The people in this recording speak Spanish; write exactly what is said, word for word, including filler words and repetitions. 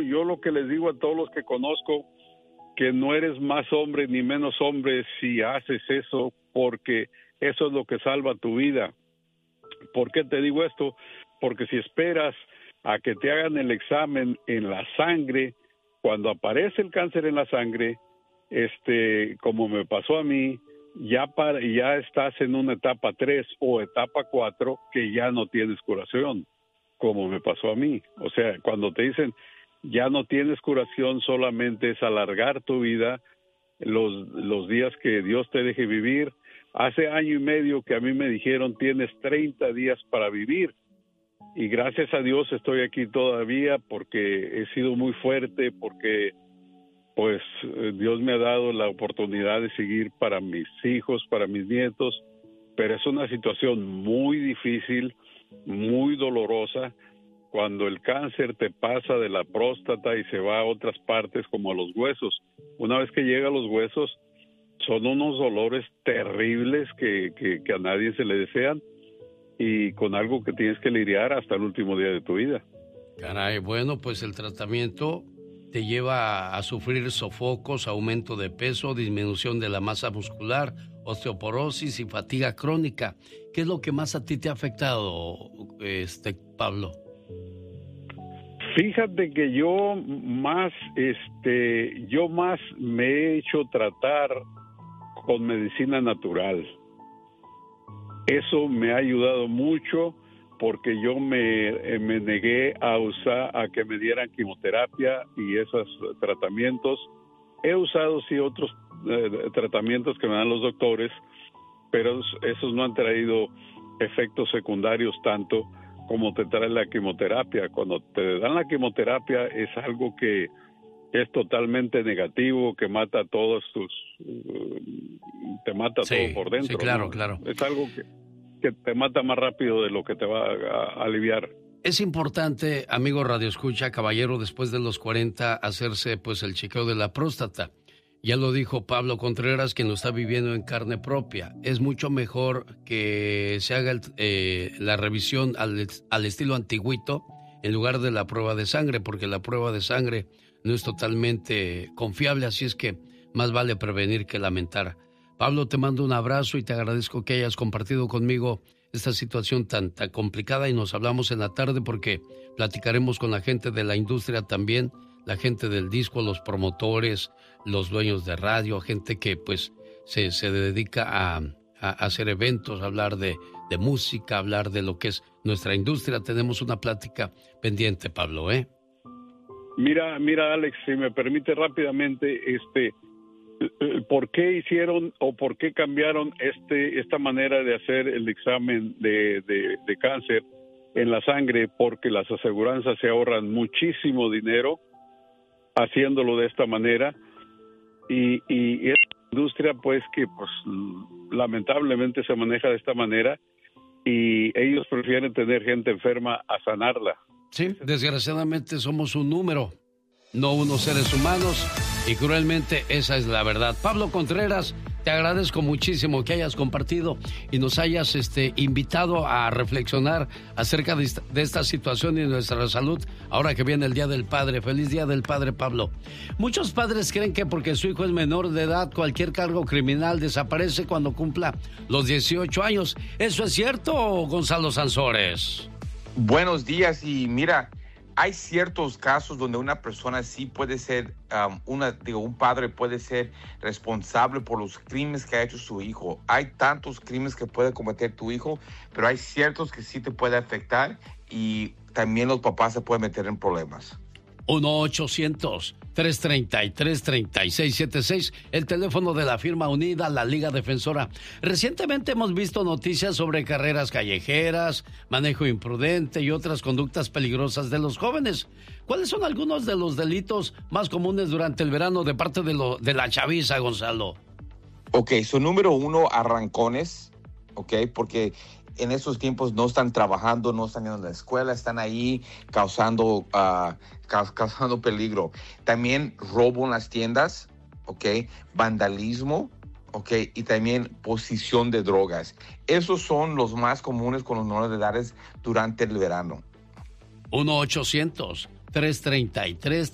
yo lo que les digo a todos los que conozco, que no eres más hombre ni menos hombre si haces eso, porque eso es lo que salva tu vida. ¿Por qué te digo esto? Porque si esperas a que te hagan el examen en la sangre, cuando aparece el cáncer en la sangre, este, como me pasó a mí, ya para, ya estás en una etapa tres o etapa cuatro que ya no tienes curación, como me pasó a mí. O sea, cuando te dicen ya no tienes curación, solamente es alargar tu vida, los, los días que Dios te deje vivir. Hace año y medio que a mí me dijeron tienes treinta días para vivir, y gracias a Dios estoy aquí todavía porque he sido muy fuerte, porque pues Dios me ha dado la oportunidad de seguir para mis hijos, para mis nietos, pero es una situación muy difícil, muy dolorosa, cuando el cáncer te pasa de la próstata y se va a otras partes como a los huesos. Una vez que llega a los huesos, son unos dolores terribles que, que, que a nadie se le desean, y con algo que tienes que lidiar hasta el último día de tu vida. Caray, bueno, pues el tratamiento te lleva a sufrir sofocos, aumento de peso, disminución de la masa muscular, osteoporosis y fatiga crónica. ¿Qué es lo que más a ti te ha afectado, este, Pablo? Fíjate que yo más, este, yo más me he hecho tratar con medicina natural. Eso me ha ayudado mucho, porque yo me, me negué a usar, a que me dieran quimioterapia y esos tratamientos. He usado sí otros eh, tratamientos que me dan los doctores, pero esos no han traído efectos secundarios tanto como te trae la quimioterapia. Cuando te dan la quimioterapia es algo que es totalmente negativo, que mata todos tus, uh, te mata sí, todo por dentro. Sí, claro, ¿no? claro. Es algo que, que te mata más rápido de lo que te va a, a aliviar. Es importante, amigo Radio Escucha, caballero, después de los cuarenta, hacerse pues el chequeo de la próstata. Ya lo dijo Pablo Contreras, quien lo está viviendo en carne propia. Es mucho mejor que se haga el, eh, la revisión al, al estilo antiguito en lugar de la prueba de sangre, porque la prueba de sangre no es totalmente confiable, así es que más vale prevenir que lamentar. Pablo, te mando un abrazo y te agradezco que hayas compartido conmigo esta situación tan, tan complicada, y nos hablamos en la tarde porque platicaremos con la gente de la industria también, la gente del disco, los promotores, los dueños de radio, gente que pues se, se dedica a, a hacer eventos, a hablar de, de música, a hablar de lo que es nuestra industria. Tenemos una plática pendiente, Pablo, ¿eh? Mira, mira, Alex, si me permite rápidamente, este, ¿por qué hicieron o por qué cambiaron este esta manera de hacer el examen de, de, de cáncer en la sangre? Porque las aseguranzas se ahorran muchísimo dinero haciéndolo de esta manera, y, y esta industria pues que pues lamentablemente se maneja de esta manera, y ellos prefieren tener gente enferma a sanarla. Sí, desgraciadamente somos un número, no unos seres humanos, y cruelmente esa es la verdad. Pablo Contreras, te agradezco muchísimo que hayas compartido y nos hayas este, invitado a reflexionar acerca de esta, de esta situación y nuestra salud ahora que viene el Día del Padre. Feliz Día del Padre, Pablo. Muchos padres creen que porque su hijo es menor de edad, cualquier cargo criminal desaparece cuando cumpla los dieciocho años. ¿Eso es cierto, Gonzalo Sansores? Buenos días, y mira, hay ciertos casos donde una persona sí puede ser, um, una, digo, un padre puede ser responsable por los crímenes que ha hecho su hijo. Hay tantos crímenes que puede cometer tu hijo, pero hay ciertos que sí te puede afectar, y también los papás se pueden meter en problemas. uno ochocientos, tres treinta y tres, treinta y seis setenta y seis, el teléfono de la firma unida, la Liga Defensora. Recientemente hemos visto noticias sobre carreras callejeras, manejo imprudente y otras conductas peligrosas de los jóvenes. ¿Cuáles son algunos de los delitos más comunes durante el verano de parte de, lo, de la chaviza, Gonzalo? Ok, so número uno, arrancones, ok, porque en esos tiempos no están trabajando, no están yendo a la escuela, están ahí causando, uh, ca- causando peligro. También robo en las tiendas, ¿ok? Vandalismo, ¿ok? Y también posesión de drogas. Esos son los más comunes con los menores de edades durante el verano. uno ochocientos, tres treinta y tres,